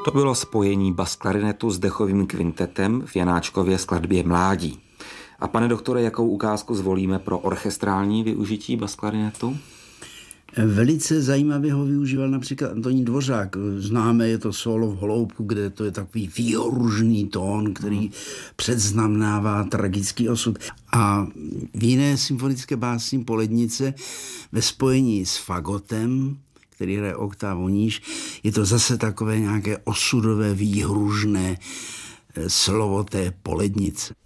To bylo spojení basklarinetu s dechovým kvintetem v Janáčkově skladbě Mládí. A pane doktore, jakou ukázku zvolíme pro orchestrální využití basklarinetu? Velice zajímavě ho využíval například Antonín Dvořák. Známe, je to solo v Holoubku, kde to je takový výhoružný tón, který předznamenává tragický osud. A v jiné symfonické básni Polednice ve spojení s fagotem, který hraje oktávu níž, je to zase takové nějaké osudové, výhružné slovo té polednice.